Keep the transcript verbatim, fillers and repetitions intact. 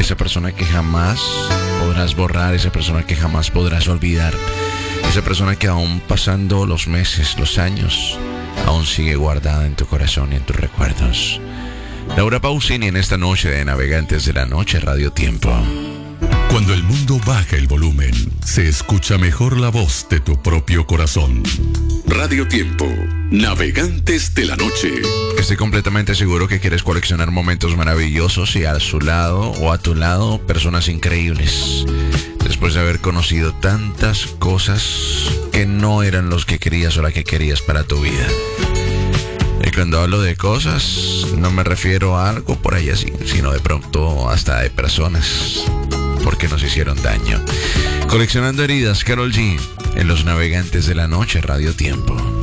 esa persona que jamás podrás borrar, esa persona que jamás podrás olvidar, esa persona que aún pasando los meses, los años, aún sigue guardada en tu corazón y en tus recuerdos. Laura Pausini en esta noche de Navegantes de la Noche, Radio Tiempo. Cuando el mundo baja el volumen, se escucha mejor la voz de tu propio corazón. Radio Tiempo, Navegantes de la Noche. Estoy completamente seguro que quieres coleccionar momentos maravillosos y a su lado o a tu lado personas increíbles. Después de haber conocido tantas cosas que no eran los que querías o la que querías para tu vida. Y cuando hablo de cosas, no me refiero a algo por ahí así, sino de pronto hasta de personas, porque nos hicieron daño. Coleccionando heridas, Karol G, en Los Navegantes de la Noche, Radio Tiempo.